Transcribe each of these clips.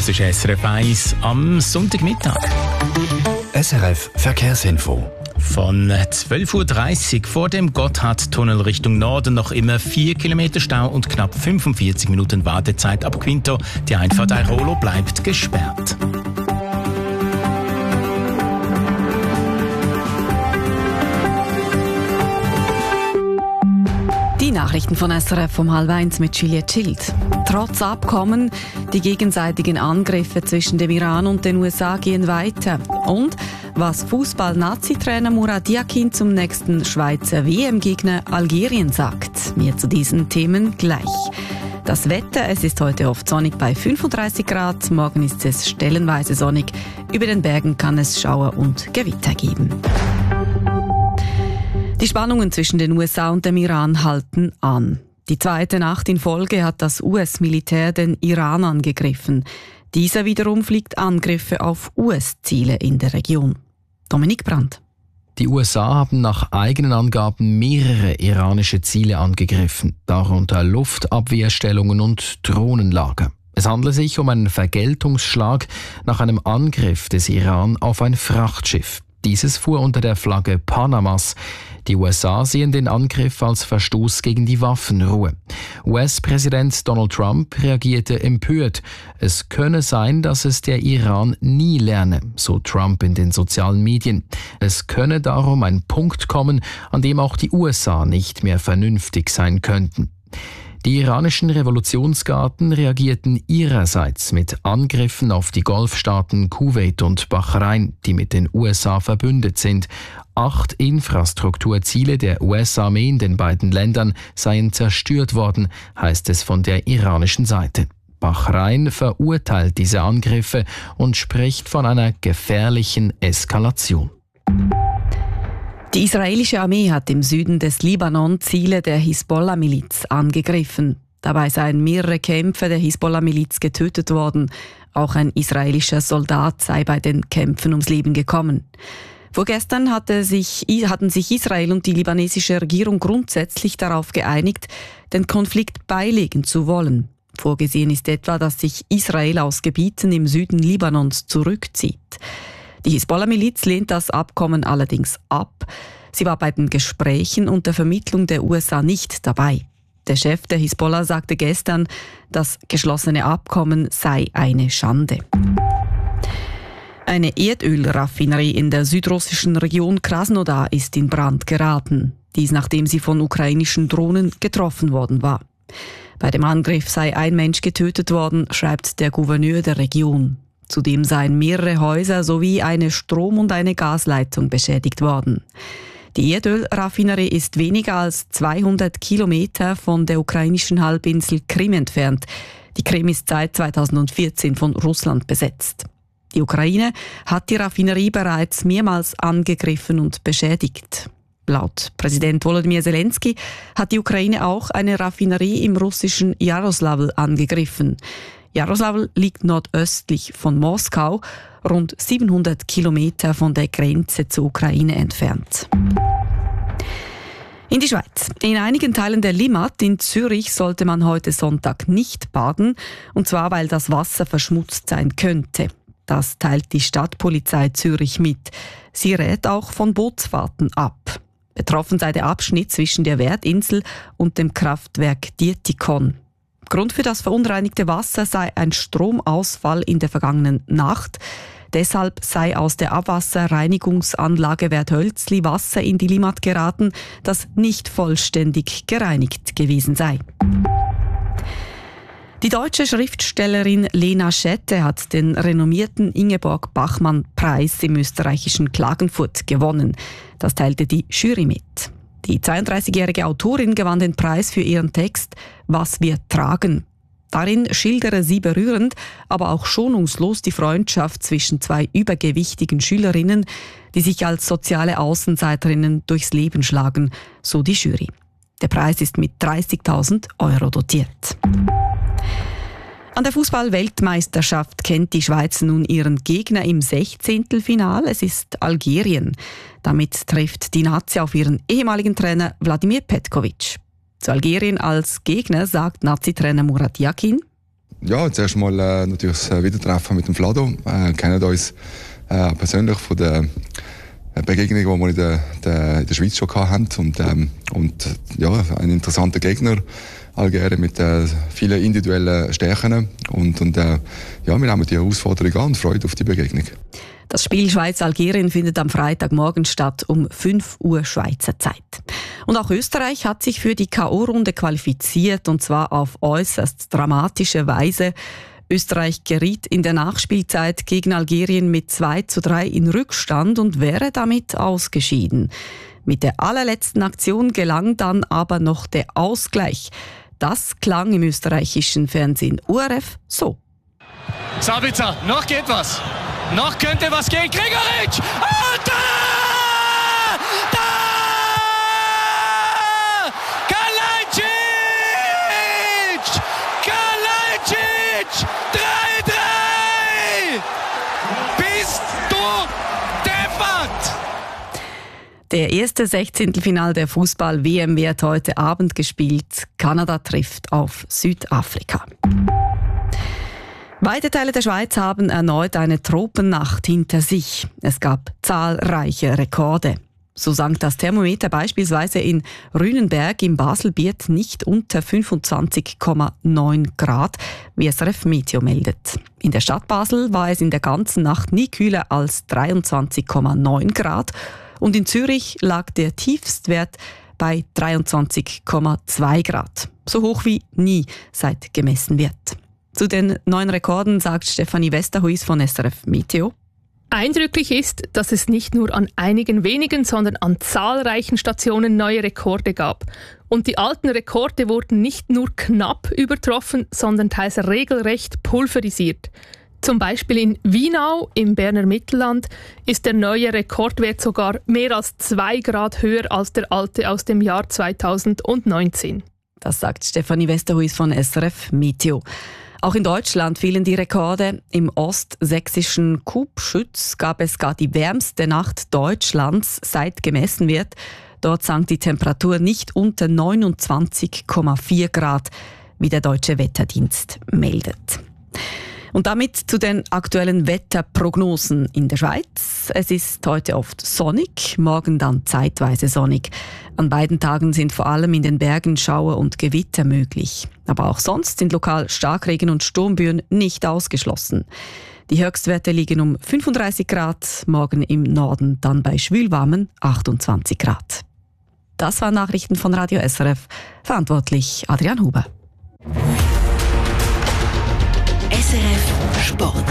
Das ist SRF 1 am Sonntagmittag. SRF Verkehrsinfo. Von 12.30 Uhr vor dem Gotthardtunnel Richtung Norden noch immer 4 Kilometer Stau und knapp 45 Minuten Wartezeit ab Quinto. Die Einfahrt Airolo bleibt gesperrt. Die Nachrichten von SRF um 12:30 mit Julia Schild. Trotz Abkommen, die gegenseitigen Angriffe zwischen dem Iran und den USA gehen weiter. Und was Fußball-Nazi-Trainer Murat Yakin zum nächsten Schweizer WM-Gegner Algerien sagt. Mehr zu diesen Themen gleich. Das Wetter, es ist heute oft sonnig bei 35 Grad, morgen ist es stellenweise sonnig. Über den Bergen kann es Schauer und Gewitter geben. Die Spannungen zwischen den USA und dem Iran halten an. Die zweite Nacht in Folge hat das US-Militär den Iran angegriffen. Dieser wiederum fliegt Angriffe auf US-Ziele in der Region. Dominik Brandt. Die USA haben nach eigenen Angaben mehrere iranische Ziele angegriffen, darunter Luftabwehrstellungen und Drohnenlager. Es handelt sich um einen Vergeltungsschlag nach einem Angriff des Iran auf ein Frachtschiff. Dieses fuhr unter der Flagge Panamas. Die USA sehen den Angriff als Verstoß gegen die Waffenruhe. US-Präsident Donald Trump reagierte empört. Es könne sein, dass es der Iran nie lerne, so Trump in den sozialen Medien. Es könne darum ein Punkt kommen, an dem auch die USA nicht mehr vernünftig sein könnten. Die iranischen Revolutionsgarden reagierten ihrerseits mit Angriffen auf die Golfstaaten Kuwait und Bahrain, die mit den USA verbündet sind. 8 Infrastrukturziele der US-Armee in den beiden Ländern seien zerstört worden, heißt es von der iranischen Seite. Bahrain verurteilt diese Angriffe und spricht von einer gefährlichen Eskalation. Die israelische Armee hat im Süden des Libanon Ziele der Hisbollah-Miliz angegriffen. Dabei seien mehrere Kämpfer der Hisbollah-Miliz getötet worden. Auch ein israelischer Soldat sei bei den Kämpfen ums Leben gekommen. Vorgestern hatten sich Israel und die libanesische Regierung grundsätzlich darauf geeinigt, den Konflikt beilegen zu wollen. Vorgesehen ist etwa, dass sich Israel aus Gebieten im Süden Libanons zurückzieht. Die Hisbollah-Miliz lehnt das Abkommen allerdings ab. Sie war bei den Gesprächen und der Vermittlung der USA nicht dabei. Der Chef der Hisbollah sagte gestern, das geschlossene Abkommen sei eine Schande. Eine Erdölraffinerie in der südrussischen Region Krasnodar ist in Brand geraten. Dies nachdem sie von ukrainischen Drohnen getroffen worden war. Bei dem Angriff sei ein Mensch getötet worden, schreibt der Gouverneur der Region. Zudem seien mehrere Häuser sowie eine Strom- und eine Gasleitung beschädigt worden. Die Erdölraffinerie ist weniger als 200 Kilometer von der ukrainischen Halbinsel Krim entfernt. Die Krim ist seit 2014 von Russland besetzt. Die Ukraine hat die Raffinerie bereits mehrmals angegriffen und beschädigt. Laut Präsident Volodymyr Zelensky hat die Ukraine auch eine Raffinerie im russischen Jaroslavl angegriffen. Jaroslavl liegt nordöstlich von Moskau, rund 700 Kilometer von der Grenze zur Ukraine entfernt. In die Schweiz. In einigen Teilen der Limmat in Zürich sollte man heute Sonntag nicht baden, und zwar weil das Wasser verschmutzt sein könnte. Das teilt die Stadtpolizei Zürich mit. Sie rät auch von Bootsfahrten ab. Betroffen sei der Abschnitt zwischen der Werdinsel und dem Kraftwerk Dietikon. Grund für das verunreinigte Wasser sei ein Stromausfall in der vergangenen Nacht. Deshalb sei aus der Abwasserreinigungsanlage Werthölzli Wasser in die Limmat geraten, das nicht vollständig gereinigt gewesen sei. Die deutsche Schriftstellerin Lena Schette hat den renommierten Ingeborg-Bachmann-Preis im österreichischen Klagenfurt gewonnen. Das teilte die Jury mit. Die 32-jährige Autorin gewann den Preis für ihren Text »Was wir tragen«. Darin schildere sie berührend, aber auch schonungslos die Freundschaft zwischen 2 übergewichtigen Schülerinnen, die sich als soziale Außenseiterinnen durchs Leben schlagen, so die Jury. Der Preis ist mit 30.000 € dotiert. An der Fußball-Weltmeisterschaft kennt die Schweiz nun ihren Gegner im 16. Finale. Es ist Algerien. Damit trifft die Nazi auf ihren ehemaligen Trainer Vladimir Petkovic. Zu Algerien als Gegner sagt Nazi-Trainer Murat Yakin: Ja, zuerst mal natürlich das Wiedertreffen mit dem Vlado. Kennen uns persönlich von der Begegnung, die wir in der Schweiz schon hatten. Und ja, ein interessanter Gegner, Algerien mit vielen individuellen Stärken. Und ja, wir nehmen die Herausforderung an und freuen auf die Begegnung. Das Spiel Schweiz-Algerien findet am Freitagmorgen statt um 5 Uhr Schweizer Zeit. Und auch Österreich hat sich für die K.O.-Runde qualifiziert, und zwar auf äußerst dramatische Weise. Österreich geriet in der Nachspielzeit gegen Algerien mit 2:3 in Rückstand und wäre damit ausgeschieden. Mit der allerletzten Aktion gelang dann aber noch der Ausgleich. Das klang im österreichischen Fernsehen ORF so. Sabitzer, noch geht was. Noch könnte was gehen. Gregoritsch! Und da! Kalajdzic! Kalajdzic! 3:3! Bist du deppert! Der erste 16. Final der Fußball-WM wird heute Abend gespielt. Kanada trifft auf Südafrika. Weite Teile der Schweiz haben erneut eine Tropennacht hinter sich. Es gab zahlreiche Rekorde. So sank das Thermometer beispielsweise in Rühnenberg im Baselbiet nicht unter 25,9 Grad, wie SRF Meteo meldet. In der Stadt Basel war es in der ganzen Nacht nie kühler als 23,9 Grad und in Zürich lag der Tiefstwert bei 23,2 Grad. So hoch wie nie seit gemessen wird. Zu den neuen Rekorden sagt Stefanie Westerhuis von SRF Meteo. Eindrücklich ist, dass es nicht nur an einigen wenigen, sondern an zahlreichen Stationen neue Rekorde gab. Und die alten Rekorde wurden nicht nur knapp übertroffen, sondern teils regelrecht pulverisiert. Zum Beispiel in Wienau im Berner Mittelland ist der neue Rekordwert sogar mehr als 2 Grad höher als der alte aus dem Jahr 2019. Das sagt Stefanie Westerhuis von SRF Meteo. Auch in Deutschland fielen die Rekorde. Im ostsächsischen Kubschütz gab es gar die wärmste Nacht Deutschlands, seit gemessen wird. Dort sank die Temperatur nicht unter 29,4 Grad, wie der Deutsche Wetterdienst meldet. Und damit zu den aktuellen Wetterprognosen in der Schweiz. Es ist heute oft sonnig, morgen dann zeitweise sonnig. An beiden Tagen sind vor allem in den Bergen Schauer und Gewitter möglich. Aber auch sonst sind lokal Starkregen und Sturmböen nicht ausgeschlossen. Die Höchstwerte liegen um 35 Grad, morgen im Norden dann bei schwülwarmen 28 Grad. Das waren Nachrichten von Radio SRF. Verantwortlich Adrian Huber. SRF Sport.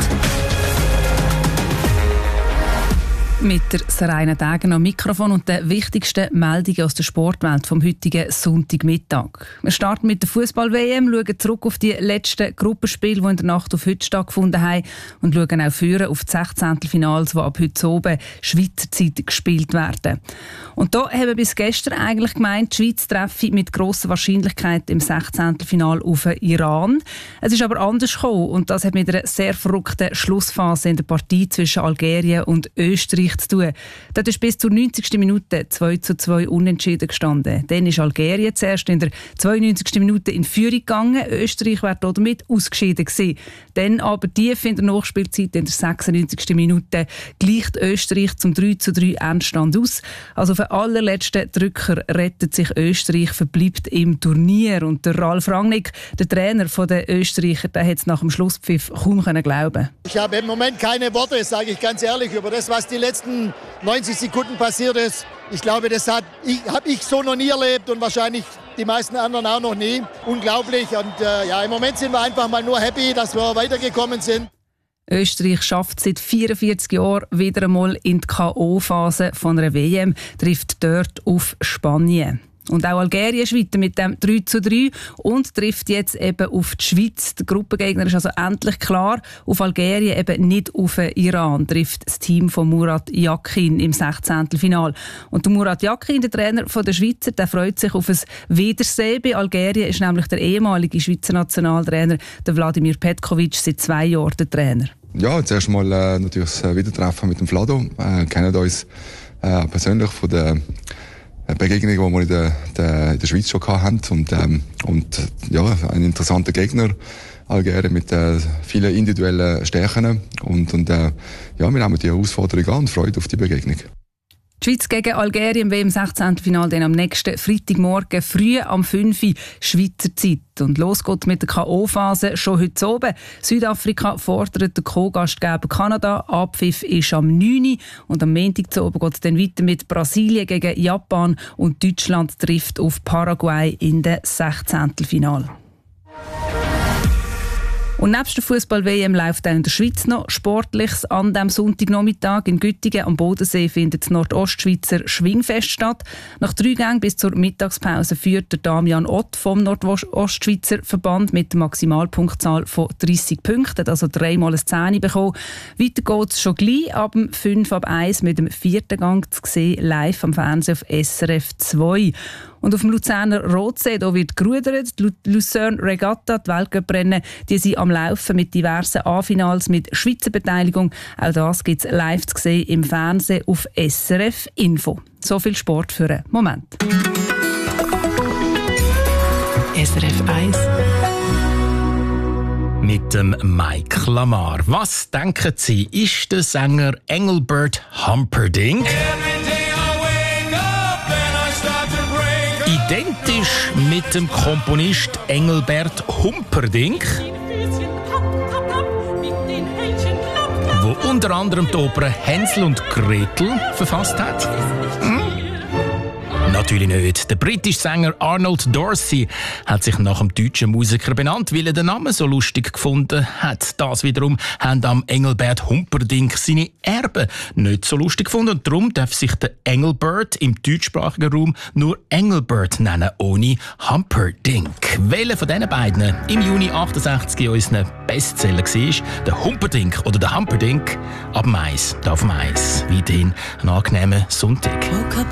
Mit der Seraina Dagen am Mikrofon und den wichtigsten Meldungen aus der Sportwelt vom heutigen Sonntagmittag. Wir starten mit der Fußball-WM, schauen zurück auf die letzten Gruppenspiele, die in der Nacht auf heute stattgefunden haben und schauen auch führen auf die 16. Finals, die ab heute oben Schweizer Zeit gespielt werden. Und da haben wir bis gestern eigentlich gemeint, die Schweiz treffe mit grosser Wahrscheinlichkeit im 16. Final auf Iran. Es ist aber anders gekommen und das hat mit einer sehr verrückten Schlussphase in der Partie zwischen Algerien und Österreich zu tun. Dort ist bis zur 90. Minute 2:2 unentschieden gestanden. Dann ist Algerien zuerst in der 92. Minute in Führung gegangen. Österreich wäre damit ausgeschieden gewesen. Dann aber tief in der Nachspielzeit in der 96. Minute gleicht Österreich zum 3:3 Endstand aus. Also auf den allerletzten Drücker rettet sich Österreich, verbleibt im Turnier. Und der Ralf Rangnick, der Trainer der Österreicher, der hat es nach dem Schlusspfiff kaum glauben. Ich habe im Moment keine Worte, sage ich ganz ehrlich, über das, was die letzten 90 Sekunden passiert ist. Ich glaube, das habe ich so noch nie erlebt und wahrscheinlich die meisten anderen auch noch nie. Unglaublich. Und im Moment sind wir einfach mal nur happy, dass wir weitergekommen sind. Österreich schafft seit 44 Jahren wieder einmal in die K.O.-Phase von einer WM, trifft dort auf Spanien. Und auch Algerien ist weiter mit dem 3:3 und trifft jetzt eben auf die Schweiz. Der Gruppengegner ist also endlich klar. Auf Algerien, eben nicht auf Iran, trifft das Team von Murat Yakin im 16. Final. Und der Murat Yakin, der Trainer der Schweizer, der freut sich auf ein Wiedersehen. Bei Algerien ist nämlich der ehemalige Schweizer Nationaltrainer, der Wladimir Petkovic, seit 2 Jahren der Trainer. Ja, zuerst mal natürlich das Wiedertreffen mit dem Vlado. Kennen uns persönlich von der Begegnung, die wir in der Schweiz schon hatten. Und ja, ein interessanter Gegner, Algerien mit vielen individuellen Stärken. Und wir nehmen die Herausforderung an und freuen auf die Begegnung. Die Schweiz gegen Algerien im 16. Finale dann am nächsten Freitagmorgen früh am 5 Uhr Schweizer Zeit. Und los geht mit der K.O.-Phase schon heute oben. Südafrika fordert den Co-Gastgeber Kanada. Abpfiff ist am 9 Uhr. Und am Montag zu oben geht es dann weiter mit Brasilien gegen Japan. Und Deutschland trifft auf Paraguay in den 16. Finale. Und nebst der Fußball-WM läuft auch in der Schweiz noch Sportliches. An diesem Sonntagnachmittag in Güttingen am Bodensee findet das Nordostschweizer Schwingfest statt. Nach 3 Gängen bis zur Mittagspause führt der Damian Ott vom Nordostschweizer Verband mit der Maximalpunktzahl von 30 Punkten, also 3-mal ein 10 bekommen. Weiter geht es schon gleich ab 5:1 mit dem 4. Gang zu sehen, live am Fernsehen auf SRF 2. Und auf dem Luzerner Rotsee da wird gerudert. Die Lucerne Regatta, die Weltcuprennen, die sind am Laufen mit diversen A-Finals mit Schweizer Beteiligung. Auch das gibt es live zu sehen im Fernsehen auf SRF Info. So viel Sport für einen Moment. SRF 1 mit dem Mike Lamar. Was denken Sie, ist der Sänger Engelbert Humperdinck identisch mit dem Komponist Engelbert Humperdinck, wo unter anderem die Oper Hänsel und Gretel verfasst hat? Natürlich nicht. Der britische Sänger Arnold Dorsey hat sich nach dem deutschen Musiker benannt, weil er den Namen so lustig gefunden hat. Das wiederum haben am Engelbert Humperdinck seine Erben nicht so lustig gefunden. Und darum darf sich der Engelbert im deutschsprachigen Raum nur Engelbert nennen, ohne Humperdinck. Welcher von diesen beiden im Juni 68 in unseren Bestseller war, der Humperdinck oder der Humperdinck, ab Mais, da auf Mais. Weiterhin einen angenehmen Sonntag.